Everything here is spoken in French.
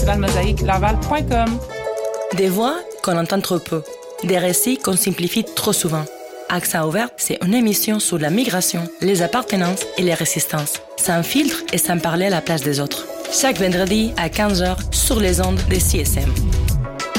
festivalmosaïquelaval.com. Des voix qu'on entend trop peu, des récits qu'on simplifie trop souvent. Accent ouvert, c'est une émission sur la migration, les appartenances et les résistances, sans filtre et sans parler à la place des autres. Chaque vendredi à 15h sur les ondes des CSM.